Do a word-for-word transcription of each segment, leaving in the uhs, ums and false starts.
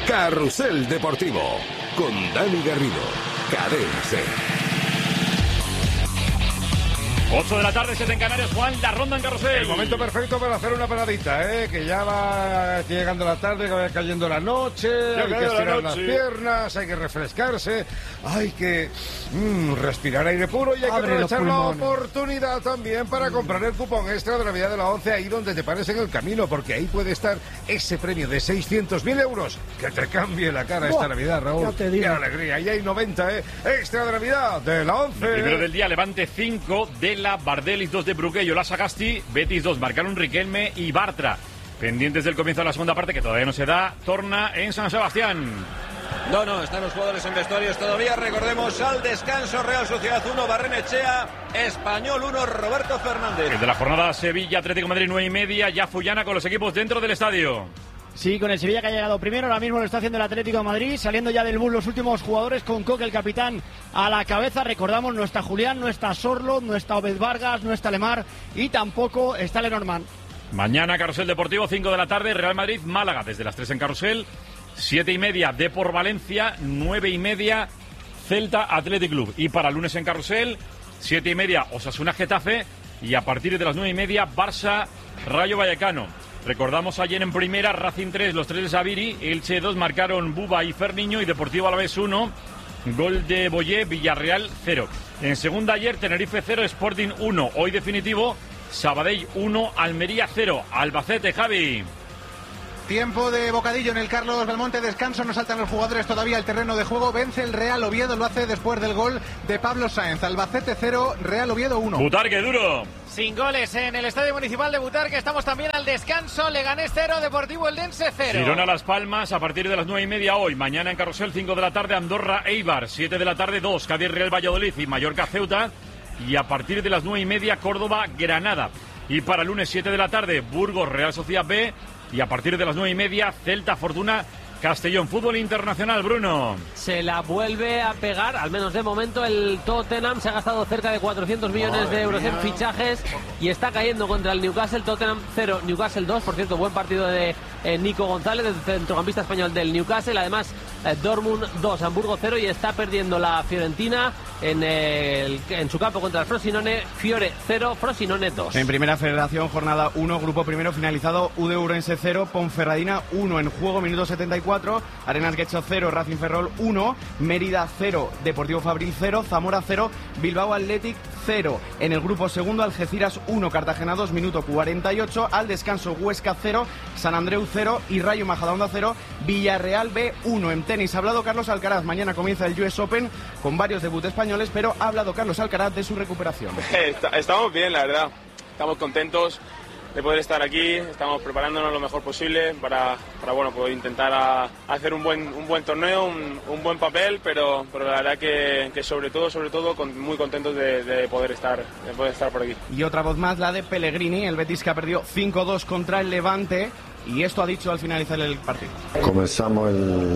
Carrusel Deportivo, con Dani Garrido, Cadena Ser. ocho de la tarde, siete en Canarias. Juan, la ronda en Carrusel. El momento perfecto para hacer una paradita, ¿eh? Que ya va llegando la tarde, va cayendo la noche, Ya hay que estirar las piernas, hay que refrescarse, hay que mm, respirar aire puro y hay Abre que aprovechar la los pulmones. oportunidad también para comprar el cupón extra de Navidad de la ONCE ahí donde te pares en el camino, porque ahí puede estar ese premio de seiscientos mil euros que te cambie la cara esta Buah, Navidad, Raúl. ya te digo. Qué alegría. Ahí hay noventa, ¿eh? Extra de Navidad de la ONCE. El primero del día, Levante cinco, Dela, Bardelis dos de Bruguello, La Sagasti, Betis dos, marcaron Riquelme y Bartra. Pendientes del comienzo de la segunda parte, que todavía no se da, torna en San Sebastián. No, no, están los jugadores en vestuarios todavía. Recordemos al descanso: Real Sociedad uno, Barrenechea, Español uno, Roberto Fernández. El de la jornada, Sevilla, Atlético de Madrid nueve y media, ya Fullana con los equipos dentro del estadio. Sí, con el Sevilla que ha llegado primero, ahora mismo lo está haciendo el Atlético de Madrid, saliendo ya del bus los últimos jugadores con Coque, el capitán, a la cabeza. Recordamos, no está Julián, no está Sorlo, no está Obed Vargas, no está Lemar y tampoco está Lenormand. Mañana, Carrusel Deportivo, cinco de la tarde, Real Madrid, Málaga, desde las tres en Carrusel, siete y media, Depor Valencia, nueve y media, Celta Athletic Club. Y para lunes en Carrusel, siete y media, Osasuna Getafe, y a partir de las nueve y media, Barça Rayo Vallecano. Recordamos ayer en primera, Racing tres, los tres de Xaviri, Elche dos, marcaron Buba y Ferniño, y Deportivo Alavés uno, gol de Boyé, Villarreal cero. En segunda ayer, Tenerife cero, Sporting uno. Hoy definitivo, Sabadell uno, Almería cero. Albacete, Javi. Tiempo de bocadillo en el Carlos Belmonte, descanso, no saltan los jugadores todavía al terreno de juego, vence el Real Oviedo, lo hace después del gol de Pablo Sáenz. Albacete cero, Real Oviedo uno. Butarque, duro. Sin goles en el Estadio Municipal de Butarque, estamos también al descanso. Leganés cero, Deportivo Eldense cero. Girona Las Palmas a partir de las nueve y media hoy. Mañana en Carrusel, cinco de la tarde, Andorra Eibar, siete de la tarde, dos, Cádiz Real Valladolid y Mallorca Ceuta. Y a partir de las nueve y media, Córdoba Granada. Y para lunes, siete de la tarde, Burgos Real Sociedad B. Y a partir de las nueve y media, Celta Fortuna Castellón. Fútbol internacional, Bruno. Se la vuelve a pegar, al menos de momento, el Tottenham. Se ha gastado cerca de cuatrocientos millones Madre de euros mía. en fichajes y está cayendo contra el Newcastle. Tottenham cero, Newcastle dos. Por cierto, buen partido de eh, Nico González, el centrocampista español del Newcastle. Además, eh, Dortmund dos, Hamburgo cero, y está perdiendo la Fiorentina en, el, en su campo contra el Frosinone. Fiore cero, Frosinone dos. En Primera Federación, jornada uno, grupo primero finalizado, U D Ourense cero, Ponferradina uno en juego, minuto setenta y cuatro, Arenas Guecho cero, Racing Ferrol uno, Mérida cero, Deportivo Fabril cero, Zamora cero, Bilbao Athletic cero. En el grupo segundo, Algeciras uno, Cartagena dos, minuto cuarenta y ocho, al descanso Huesca cero, San Andreu cero y Rayo Majadahonda cero, Villarreal B uno. En tenis ha hablado Carlos Alcaraz, mañana comienza el U S Open con varios debuts españoles, pero ha hablado Carlos Alcaraz de su recuperación. Estamos bien, la verdad, estamos contentos de poder estar aquí, estamos preparándonos lo mejor posible para, para bueno, poder intentar a, hacer un buen, un buen torneo, un, un buen papel, pero, pero la verdad que, que sobre todo, sobre todo con, muy contentos de, de, poder estar, de poder estar por aquí. Y otra voz más, la de Pellegrini, el Betis que ha perdido cinco dos contra el Levante. Y esto ha dicho al finalizar el partido. Comenzamos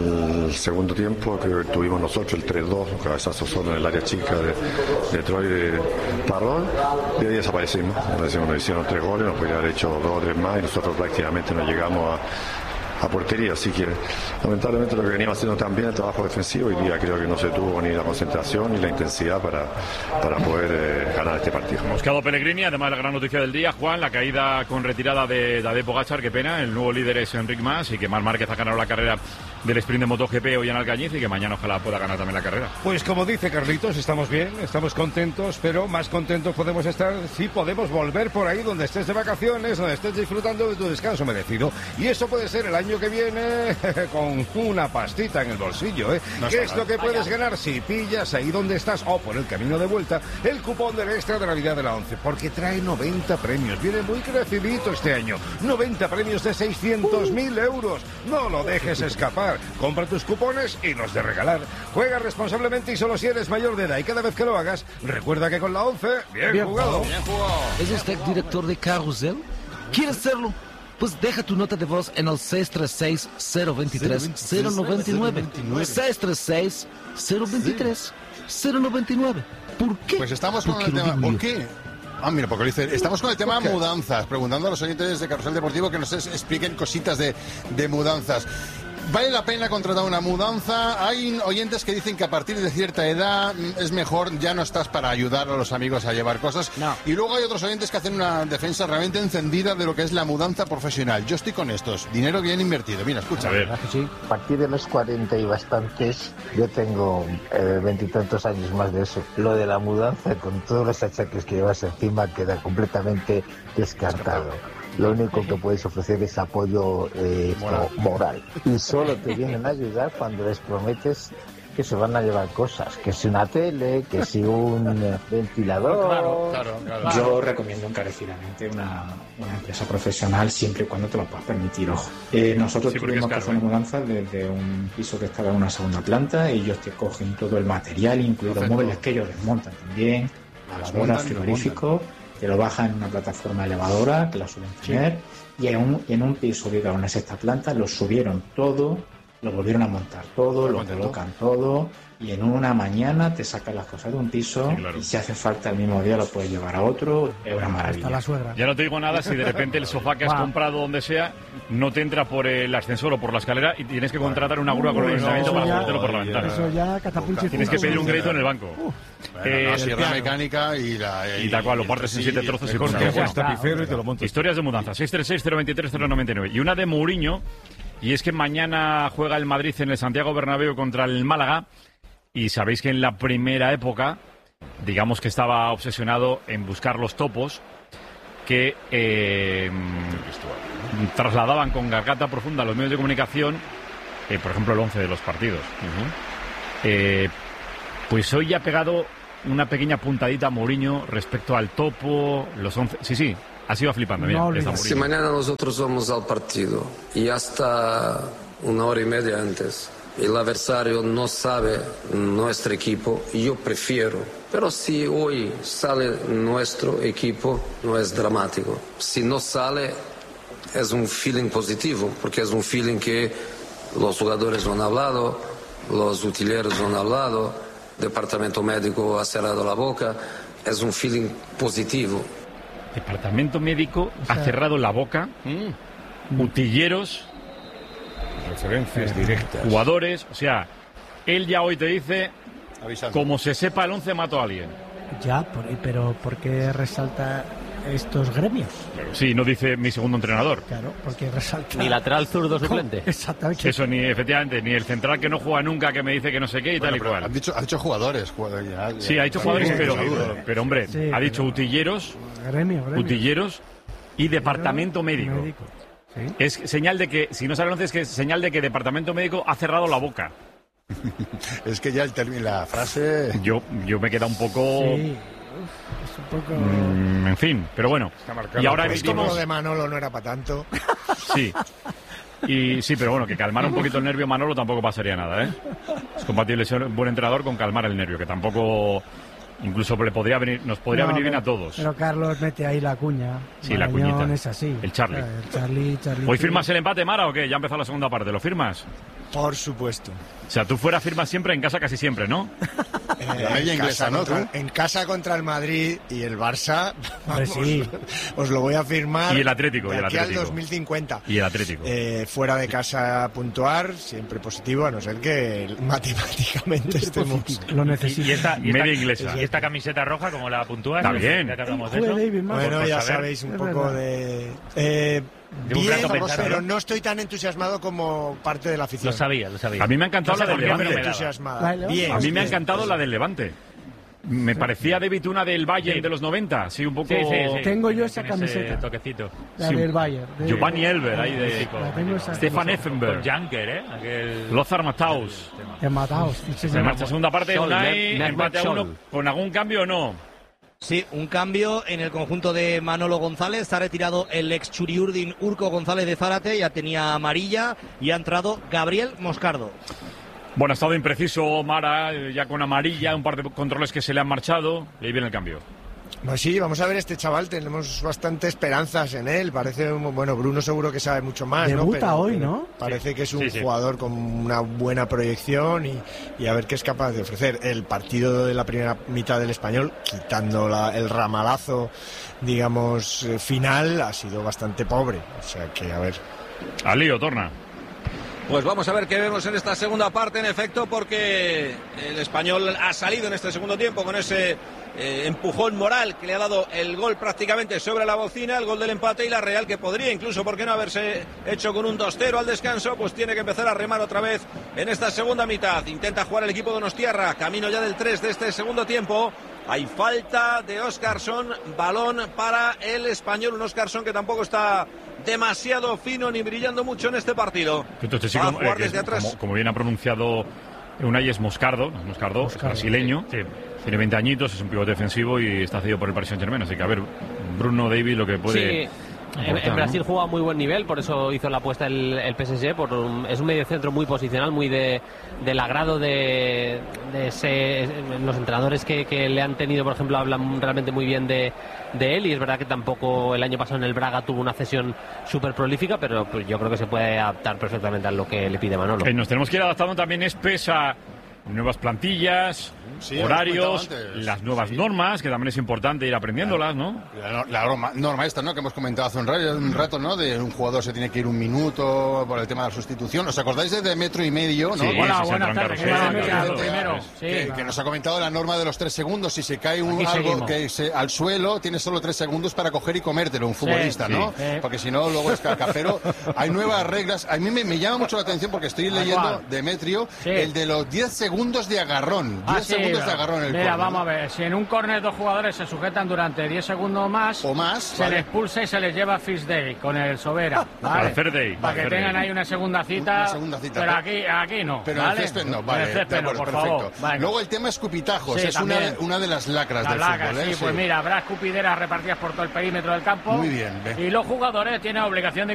el segundo tiempo que tuvimos nosotros el tres dos, cabezazo solo en el área chica de, de Troy de Parrón, y ahí desaparecimos. Desaparecimos, nos hicieron tres goles, nos podían haber hecho dos o tres más y nosotros prácticamente no llegamos a, a portería, así que lamentablemente lo que veníamos haciendo también el trabajo defensivo, hoy día creo que no se tuvo ni la concentración ni la intensidad para, para poder eh, ganar este partido. Hemos quedado Pellegrini, además la gran noticia del día, Juan, la caída con retirada de Tadej Pogačar, qué pena, el nuevo líder es Enric Mas y que Marc Márquez ha ganado la carrera del sprint de MotoGP hoy en Alcañiz y que mañana ojalá pueda ganar también la carrera. Pues como dice Carlitos, estamos bien, estamos contentos, pero más contentos podemos estar si podemos volver por ahí donde estés de vacaciones, donde estés disfrutando de tu descanso merecido. Y eso puede ser el año que viene con una pastita en el bolsillo, ¿eh? No ¿Qué está es lo que mal. puedes ganar si pillas ahí donde estás o por el camino de vuelta el cupón del extra de Navidad de la ONCE? Porque trae noventa premios, viene muy crecidito este año, noventa premios de seiscientos mil euros. No lo dejes escapar. Compra tus cupones y los de regalar. Juega responsablemente y solo si eres mayor de edad. Y cada vez que lo hagas, recuerda que con la ONCE, bien, bien jugado. Bien jugado. ¿Es usted director de Carrusel? ¿Quieres serlo? Pues deja tu nota de voz en el seis tres seis, cero dos tres, cero nueve nueve. seis tres seis, cero dos tres, cero nueve nueve. ¿Por qué? Pues estamos con Porque el lo tema. digo ¿Por yo. qué? Ah, mira, porque dice, estamos con el tema mudanzas, preguntando a los oyentes de Carrusel Deportivo que nos es- expliquen cositas de, de mudanzas. ¿Vale la pena contratar una mudanza? Hay oyentes que dicen que a partir de cierta edad es mejor, ya no estás para ayudar a los amigos a llevar cosas. No. Y luego hay otros oyentes que hacen una defensa realmente encendida de lo que es la mudanza profesional. Yo estoy con estos. Dinero bien invertido. Mira, escucha. A ver. A partir de los cuarenta y bastantes, yo tengo veintitantos años más de eso. Lo de la mudanza, con todos los achaques que llevas encima, queda completamente descartado. Lo único que puedes ofrecer es apoyo eh, moral. moral. Y solo te vienen a ayudar cuando les prometes que se van a llevar cosas, que si una tele, que si un ventilador. Claro, claro, claro. Yo recomiendo encarecidamente una, una empresa profesional siempre y cuando te lo puedas permitir, ojo. Eh, nosotros sí, tuvimos que hacer una mudanza desde un piso que estaba en una segunda planta. Ellos te cogen todo el material, incluidos los muebles que ellos desmontan también, lavadoras, frigoríficos. Te lo bajan en una plataforma elevadora, que la suelen tener, sí. y en un, en un piso ubicado en la sexta planta lo subieron todo, lo volvieron a montar todo, lo colocan todo, y en una mañana te sacan las cosas de un piso, sí, claro. y si hace falta el mismo día lo puedes llevar a otro, es una maravilla. La suegra. Ya no te digo nada si de repente el sofá que has comprado donde sea no te entra por el ascensor o por la escalera y tienes que contratar una grúa con el ayuntamiento para ponértelo por la ventana. Eso ya catapulta. Tienes que pedir un crédito en el banco. Uh. Bueno, eh, la sierra mecánica y la... Y, y tal cual, lo partes en siete sí, trozos y pones bueno, tapicero y te lo montas. Historias de mudanza, seis tres seis, cero dos tres, cero nueve nueve. Y una de Mourinho, y es que mañana juega el Madrid en el Santiago Bernabéu contra el Málaga, y sabéis que en la primera época, digamos que estaba obsesionado en buscar los topos que eh, trasladaban con garganta profunda a los medios de comunicación, eh, por ejemplo, el once de los partidos. Uh-huh. eh, Pues hoy ha pegado una pequeña puntadita a Mourinho respecto al topo, los once... Sí, sí, ha sido flipando. Mira, no, si mañana nosotros vamos al partido y hasta una hora y media antes el adversario no sabe nuestro equipo, yo prefiero. Pero si hoy sale nuestro equipo, no es dramático. Si no sale, es un feeling positivo, porque es un feeling que los jugadores no han hablado, los utileros no han hablado, departamento médico ha cerrado la boca, es un feeling positivo. Departamento médico o sea, ha cerrado la boca, mm. utilleros, referencias directas, jugadores, o sea, él ya hoy te dice, avisando. Como se sepa el once mato a alguien. Ya, pero ¿por qué resalta estos gremios? Pero sí, no dice mi segundo entrenador. Claro, porque resalta... Ni lateral zurdo suplente. Exactamente. Eso, ni efectivamente, ni el central que no juega nunca, que me dice que no sé qué y bueno, tal y cual. Ha dicho, ha dicho jugadores. Ya, ya, sí, ha dicho jugadores, sí, pero, pero, pero hombre, sí, ha dicho pero... utilleros, gremio, gremio. utilleros y departamento médico. médico. ¿Sí? Es señal de que, si no saben entonces, que es señal de que departamento médico ha cerrado la boca. Es que ya el término, la frase... Yo, yo me queda un poco... Sí. Uf, es un poco... Mm, en fin, pero bueno. Y ahora emitimos... Lo de Manolo no era para tanto. Sí. Y sí, pero bueno, que calmar un poquito el nervio Manolo tampoco pasaría nada, ¿eh? Es compatible ser un buen entrenador con calmar el nervio, que tampoco... Incluso le podría venir, nos podría no, venir bien a todos. Pero Carlos mete ahí la cuña. Sí, Marañón la cuñita. Es así. El Charlie. El Charlie, Charlie ¿Hoy firmas el empate, Mara, o qué? Ya ha empezado la segunda parte. ¿Lo firmas? Por supuesto. O sea, tú fuera firmas siempre, en casa casi siempre, ¿no? Eh, la media inglesa, ¿no? Contra, en casa contra el Madrid y el Barça, vamos, sí. Os lo voy a firmar. Y el Atlético. De y el aquí Atlético. al dos mil cincuenta. Y el Atlético. Eh, fuera de casa puntuar, siempre positivo, a no ser que matemáticamente estemos... Lo necesito. Y esta, y media esta, inglesa. Y esta camiseta roja, como la puntúas. Está bien. Ya que hablamos de eso. David, bueno, por ya saber. Sabéis un es poco verdad. de... Eh, De un bien, pensado, pero ¿no? no estoy tan entusiasmado como parte de la afición. Lo sabía, lo sabía. A mí me ha encantado no la del Levante. Bien, a mí me ha bien, encantado la del Levante. Me parecía David una del Bayern sí. de los noventa, sí, un poco... Sí, sí, sí. Tengo yo esa camiseta. Toquecito. La sí. del Bayern. De... Giovanni Elber, ahí de... Stefan Effenberg. Con Janker, ¿eh? Aquel... Lothar Matthaus. De Matthaus. Se marcha segunda parte, Unai, empate a uno, ¿con algún cambio o no? Sí, un cambio en el conjunto de Manolo González. Está retirado el ex Churiurdin Urco González de Zárate, ya tenía amarilla, y ha entrado Gabriel Moscardo. Bueno, ha estado impreciso Mara, ya con amarilla, un par de controles que se le han marchado, y ahí viene el cambio. Pues sí, vamos a ver este chaval, tenemos bastante esperanzas en él, parece, bueno, Bruno seguro que sabe mucho más, Debuta ¿no? Pero, hoy, pero ¿no? Parece sí. que es un sí, sí. jugador con una buena proyección y, y a ver qué es capaz de ofrecer. El partido de la primera mitad del Español, quitando la, el ramalazo, digamos, final, ha sido bastante pobre, o sea que a ver. Al lío, torna. Pues vamos a ver qué vemos en esta segunda parte, en efecto, porque el Español ha salido en este segundo tiempo con ese eh, empujón moral que le ha dado el gol prácticamente sobre la bocina, el gol del empate, y la Real, que podría incluso, ¿por qué no haberse hecho con un dos cero al descanso? Pues tiene que empezar a remar otra vez en esta segunda mitad. Intenta jugar el equipo donostiarra, camino ya del tres de este segundo tiempo. Hay falta de Óscarson, balón para el Español, un Óscarson que tampoco está demasiado fino ni brillando mucho en este partido. Entonces, sí, Va a como, jugar eh, que desde es- atrás. como, como bien ha pronunciado Unai, es Moscardo, no, Moscardo, brasileño, tiene veinte añitos, es un pivote defensivo y está cedido por el Paris Saint-Germain, así que a ver, Bruno Davis lo que puede... Sí. En, aportar, en Brasil ¿no? juega a muy buen nivel, por eso hizo la apuesta el, el P S G. Por un- es un mediocentro muy posicional, muy de, del agrado de, de ese- los entrenadores que, que le han tenido, por ejemplo, hablan realmente muy bien de, de él. Y es verdad que tampoco el año pasado en el Braga tuvo una cesión súper prolífica, pero pues, yo creo que se puede adaptar perfectamente a lo que le pide Manolo. Eh, nos tenemos que ir adaptando también, es pesa nuevas plantillas, Sí, lo horarios, hemos comentado antes. las nuevas normas, que también es importante ir aprendiéndolas, ¿no? La, la norma, norma esta, ¿no? Que hemos comentado hace un rato, un rato, ¿no? De un jugador se tiene que ir un minuto por el tema de la sustitución. ¿Os acordáis de, de metro y medio, no? Sí, Hola, sí, se buenas entra en tardes. carrusel, Hola, claro, Miguel, claro. primero. Sí, que, que nos ha comentado la norma de los tres segundos. Si se cae un, Aquí algo seguimos. que se, al suelo, tienes solo tres segundos para coger y comértelo, un futbolista, sí, ¿no? sí. Porque si no, luego es cajero. Hay nuevas reglas. A mí me, me llama mucho la atención porque estoy ¿A leyendo cuál? Demetrio Sí. el de los diez segundos de agarrón. Ah, diez sí, segundos de agarrón en el Mira, córner, vamos ¿no? a ver. Si en un córner dos jugadores se sujetan durante diez segundos más, o más, se vale. les expulsa y se les lleva a Fish Day con el Sobera. Para el fair day, Para que fair tengan day. ahí una segunda cita. Una segunda cita, Pero pero- aquí, aquí no. Pero en ¿vale? el césped no, En vale, el césped de no, acuerdo, por perfecto. favor. Venga. Luego el tema escupitajos, Sí, es una, también. una de las lacras La del placa, fútbol, ¿eh? sí, pues mira, habrá escupideras repartidas por todo el perímetro del campo. Muy bien, ve. Y los jugadores tienen obligación de